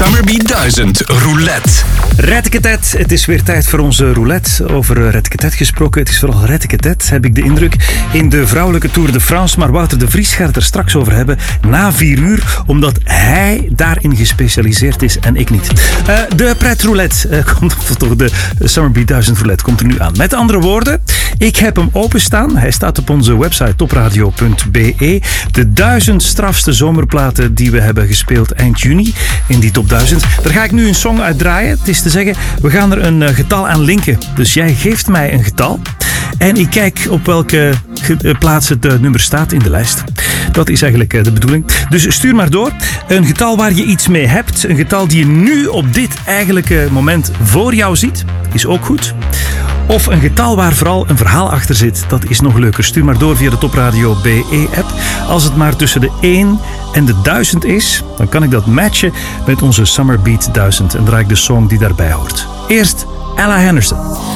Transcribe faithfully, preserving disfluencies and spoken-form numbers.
Summerbeat duizend Roulette. Retteketet, het is weer tijd voor onze roulette. Over retteketet gesproken, het is vooral retteketet, heb ik de indruk, in de vrouwelijke Tour de France. Maar Wouter de Vries gaat het er straks over hebben, na vier uur, omdat hij daarin gespecialiseerd is en ik niet. Uh, de pret roulette, uh, komt, toch de Summerbeat duizend roulette komt er nu aan. Met andere woorden, ik heb hem openstaan. Hij staat op onze website topradio punt b e. De duizend strafste zomerplaten die we hebben gespeeld eind juni in die top duizend. Daar ga ik nu een song uit draaien. Het is te zeggen, we gaan er een uh, getal aan linken. Dus jij geeft mij een getal en ik kijk op welke ge- uh, plaats het uh, nummer staat in de lijst. Dat is eigenlijk uh, de bedoeling. Dus stuur maar door. Een getal waar je iets mee hebt. Een getal die je nu op dit eigenlijke moment voor jou ziet. Is ook goed. Of een getal waar vooral een verhaal achter zit. Dat is nog leuker. Stuur maar door via de Topradio B E-app. Als het maar tussen de één en de duizend is, dan kan ik dat matchen met onze Summerbeat duizend. En draai ik de song die daarbij hoort. Eerst Ella Henderson.